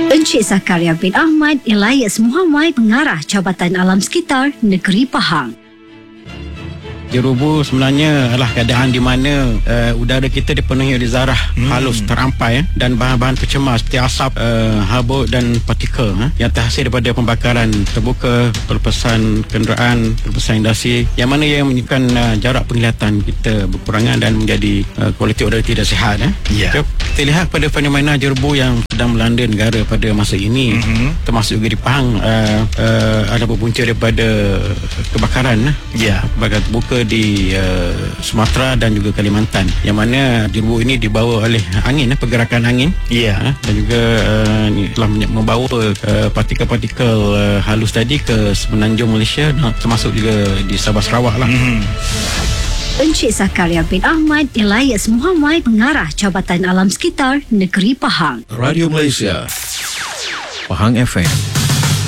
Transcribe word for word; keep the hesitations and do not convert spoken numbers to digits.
Encik Zakaria bin Ahmad Elias Muhammad, Pengarah Jabatan Alam Sekitar Negeri Pahang. Jerubu sebenarnya adalah keadaan di mana uh, udara kita dipenuhi oleh zarah hmm. halus terampai eh, dan bahan-bahan pencemar seperti asap, uh, habuk dan partikel eh, yang terhasil daripada pembakaran terbuka, pelepasan kenderaan, pelepasan industri, yang mana yang menyebabkan uh, jarak penglihatan kita berkurangan dan menjadi uh, kualiti udara tidak sihat. Eh. Yeah. So, kita lihat pada fenomena jerubu yang sedang melanda negara pada masa ini, mm-hmm. termasuk juga di Pahang, uh, uh, ada berpunca daripada kebakaran. Eh. Ya. Kebakaran terbuka di uh, Sumatera dan juga Kalimantan, yang mana jerubu ini dibawa oleh angin, eh, pergerakan angin, ya, eh, dan juga uh, ni telah membawa uh, partikel-partikel uh, halus tadi ke semenanjung Malaysia, termasuk juga di Sabah Sarawak lah. Mm-hmm. Encik Zakaria bin Ahmad Elias Muhammad, Pengarah Jabatan Alam Sekitar Negeri Pahang. Radio Malaysia, Pahang F M.